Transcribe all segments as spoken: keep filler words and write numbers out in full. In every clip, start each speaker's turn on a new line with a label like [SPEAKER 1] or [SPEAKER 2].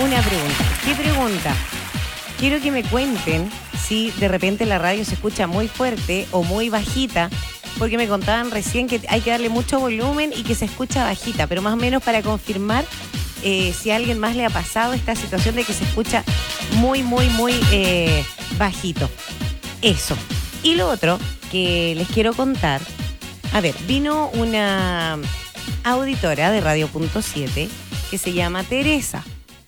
[SPEAKER 1] una pregunta. ¿Qué pregunta? Quiero que me cuenten si de repente la radio se escucha muy fuerte o muy bajita, porque me contaban recién que hay que darle mucho volumen y que se escucha bajita, pero más o menos para confirmar eh, si a alguien más le ha pasado esta situación de que se escucha muy, muy, muy eh, bajito. Eso. Y lo otro que les quiero contar, a ver, vino una auditora de Radio Punto siete que se llama Teresa.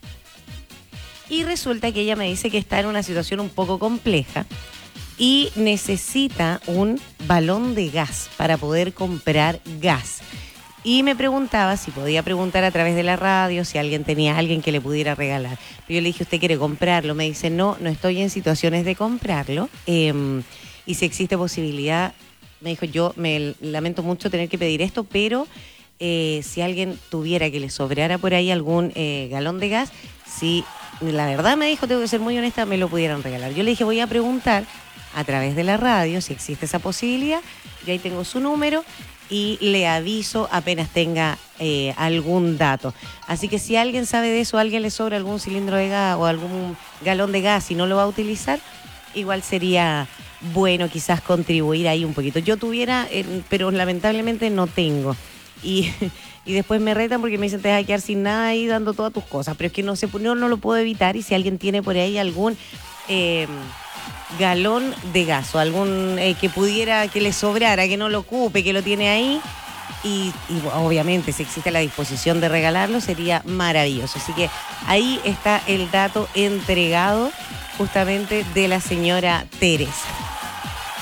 [SPEAKER 1] Y resulta que ella me dice que está en una situación un poco compleja y necesita un balón de gas para poder comprar gas. Y me preguntaba si podía preguntar a través de la radio, si alguien tenía a alguien que le pudiera regalar. Pero yo le dije, ¿usted quiere comprarlo? Me dice, no, no estoy en situaciones de comprarlo. Eh, y si existe posibilidad, me dijo, yo me lamento mucho tener que pedir esto, pero eh, si alguien tuviera que le sobrara por ahí algún eh, galón de gas, si la verdad me dijo, tengo que ser muy honesta, me lo pudieran regalar. Yo le dije, voy a preguntar a través de la radio si existe esa posibilidad. Yo ahí tengo su número y le aviso apenas tenga eh, algún dato. Así que si alguien sabe de eso, a alguien le sobra algún cilindro de gas o algún galón de gas y no lo va a utilizar, igual sería bueno quizás contribuir ahí un poquito. Yo tuviera, eh, pero lamentablemente no tengo. Y, y después me retan porque me dicen, te vas a quedar sin nada ahí dando todas tus cosas. Pero es que no, se, no, no lo puedo evitar. Y si alguien tiene por ahí algún eh, galón de gas o algún eh, que pudiera, que le sobrara, que no lo ocupe, que lo tiene ahí, y, y obviamente si existe la disposición de regalarlo, sería maravilloso. Así que ahí está el dato entregado justamente de la señora Teresa.